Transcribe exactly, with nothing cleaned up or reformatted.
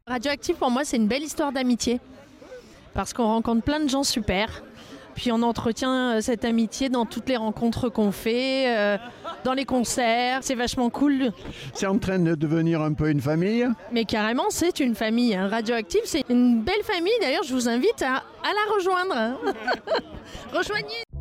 Radioactive, pour moi, c'est une belle histoire d'amitié. Parce qu'on rencontre plein de gens super. Puis on entretient cette amitié dans toutes les rencontres qu'on fait, euh, dans les concerts. C'est vachement cool. C'est en train de devenir un peu une famille. Mais carrément, c'est une famille. Hein. Radioactive, c'est une belle famille. D'ailleurs, je vous invite à, à la rejoindre. Rejoignez